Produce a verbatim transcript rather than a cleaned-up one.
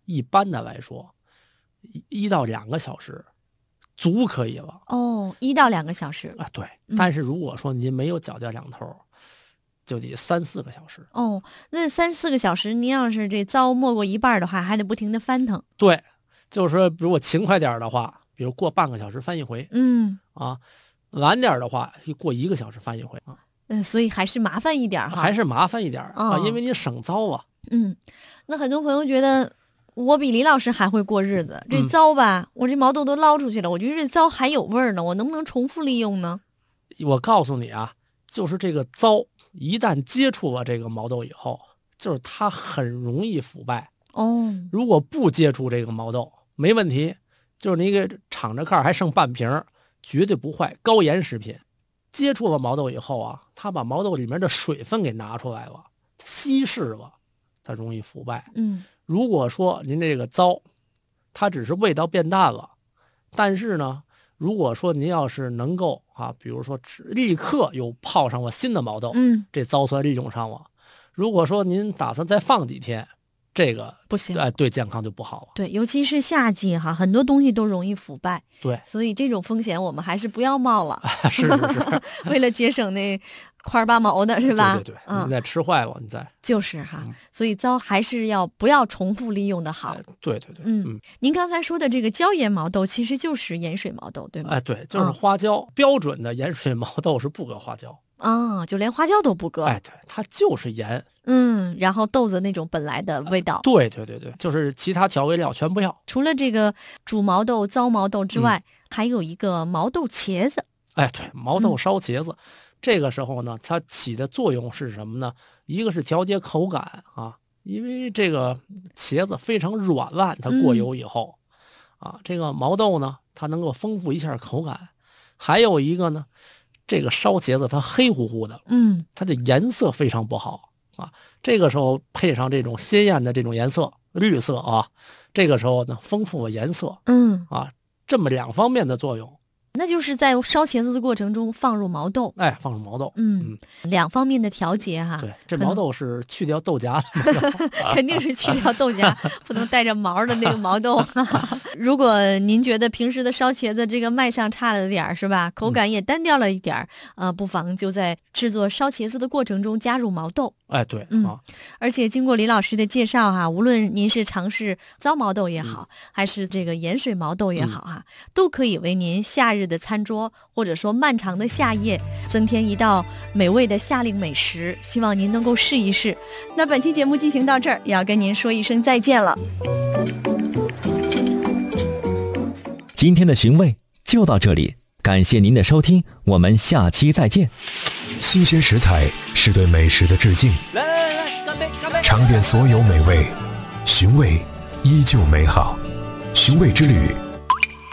一般的来说，一一到两个小时足可以了。 哦，一到两个小时啊，对。 嗯、 但是如果说您没有脚掉两头，就得三四个小时。 哦，那三四个小时，您要是这糟没过一半的话，还得不停的翻腾。 对，就是说，如果勤快点的话，比如过半个小时翻一回。 嗯， 啊，晚点的话，过一个小时翻一回啊。 嗯，所以还是麻烦一点哈， 还是麻烦一点、哦、啊，因为你省糟啊。 嗯，那很多朋友觉得我比李老师还会过日子，这糟吧、嗯，我这毛豆都捞出去了，我觉得这糟还有味儿呢，我能不能重复利用呢？ 我告诉你啊，就是这个糟一旦接触了这个毛豆以后，就是它很容易腐败哦。 如果不接触这个毛豆没问题，就是你给敞着盖还剩半瓶，绝对不坏，高盐食品。接触了毛豆以后啊，它把毛豆里面的水分给拿出来了，稀释了，它容易腐败。 嗯， 如果说您这个糟，它只是味道变淡了，但是呢，如果说您要是能够啊，比如说立刻又泡上了新的毛豆， 嗯， 这糟算利用上了。如果说您打算再放几天，这个不行， 哎，对健康就不好了。 对，尤其是夏季哈，很多东西都容易腐败。 对， 所以这种风险我们还是不要冒了。 是是是， 为了节省那块八毛的是吧？ 对对对， 嗯， 你再吃坏了，你再就是哈、 嗯， 所以糟还是要不要重复利用的好。 哎、对对对， 嗯嗯，您刚才说的这个椒盐毛豆其实就是盐水毛豆，对吗？ 哎，对，就是花椒，嗯、标准的盐水毛豆是不搁花椒。 啊、哦，就连花椒都不搁。 哎，对，它就是盐。 嗯，然后豆子那种本来的味道。 呃、对对对对，就是其他调味料全不要。 除了这个煮毛豆、糟毛豆之外，嗯、还有一个毛豆茄子。 哎，对，毛豆烧茄子、嗯，这个时候呢，它起的作用是什么呢？一个是调节口感啊，因为这个茄子非常软烂，它过油以后、嗯、啊，这个毛豆呢，它能够丰富一下口感。还有一个呢，这个烧茄子它黑乎乎的， 嗯， 它的颜色非常不好啊。这个时候配上这种鲜艳的这种颜色，绿色啊，这个时候呢，丰富了颜色， 嗯啊，这么两方面的作用。 那就是在烧茄子的过程中放入毛豆， 哎，放入毛豆， 嗯，嗯两方面的调节哈。 对，这毛豆是去掉豆荚的， 肯定是去掉豆荚，不能带着毛的那个毛豆。如果您觉得平时的烧茄子这个卖相差了点儿，是吧？口感也单调了一点儿，嗯、呃，不妨就在制作烧茄子的过程中加入毛豆。 哎，对， 嗯、 啊， 而且经过李老师的介绍哈，无论您是尝试糟毛豆也好，嗯、还是这个盐水毛豆也好哈、嗯，都可以为您夏日的餐桌或者说漫长的夏夜增添一道美味的夏令美食。希望您能够试一试。那本期节目进行到这儿，也要跟您说一声再见了。 今天的寻味就到这里，感谢您的收听，我们下期再见。 新鲜食材是对美食的致敬， 来来来，干杯干杯！ 尝遍所有美味，寻味依旧美好。寻味之旅，